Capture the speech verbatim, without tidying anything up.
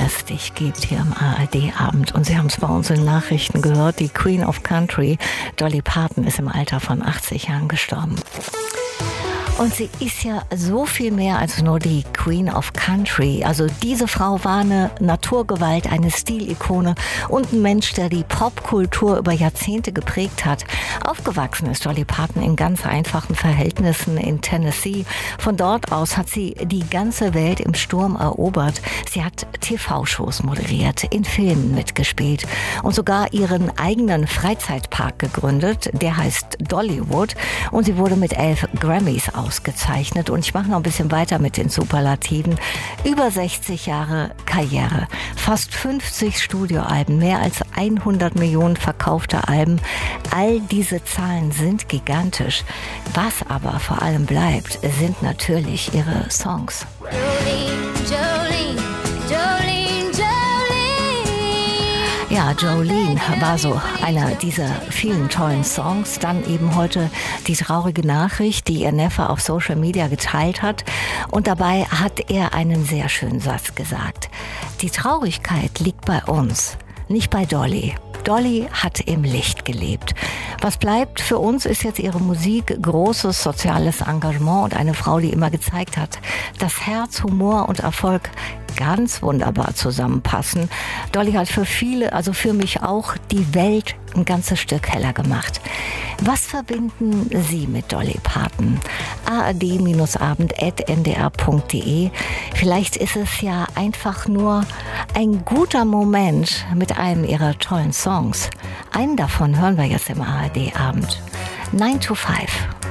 es dich gibt hier im A R D-Abend. Und Sie haben es bei uns in den Nachrichten gehört, die Queen of Country, Dolly Parton, ist im Alter von achtzig Jahren gestorben. Und sie ist ja so viel mehr als nur die Queen of Country. Also diese Frau war eine Naturgewalt, eine Stilikone und ein Mensch, der die Popkultur über Jahrzehnte geprägt hat. Aufgewachsen ist Dolly Parton in ganz einfachen Verhältnissen in Tennessee. Von dort aus hat sie die ganze Welt im Sturm erobert. Sie hat T V-Shows moderiert, in Filmen mitgespielt und sogar ihren eigenen Freizeitpark gegründet. Der heißt Dollywood und sie wurde mit elf Grammys ausgezeichnet. Und ich mache noch ein bisschen weiter mit den Superlativen. Über sechzig Jahre Karriere, fast fünfzig Studioalben, mehr als hundert Millionen verkaufte Alben. All diese Zahlen sind gigantisch. Was aber vor allem bleibt, sind natürlich ihre Songs. Jolene, Jolene, Jolene, Jolene. Ja, Jolene war so einer dieser vielen tollen Songs. Dann eben heute die traurige Nachricht, die ihr Neffe auf Social Media geteilt hat. Und dabei hat er einen sehr schönen Satz gesagt. Die Traurigkeit liegt bei uns, nicht bei Dolly. Dolly hat im Licht gelebt. Was bleibt für uns ist jetzt ihre Musik, großes soziales Engagement und eine Frau, die immer gezeigt hat, dass Herz, Humor und Erfolg ganz wunderbar zusammenpassen. Dolly hat für viele, also für mich auch, die Welt ein ganzes Stück heller gemacht. Was verbinden Sie mit Dolly Parton? A R D Abend at n d r punkt d e. Vielleicht ist es ja einfach nur ein guter Moment mit einem ihrer tollen Songs. Einen davon hören wir jetzt im A R D Abend. nine to five.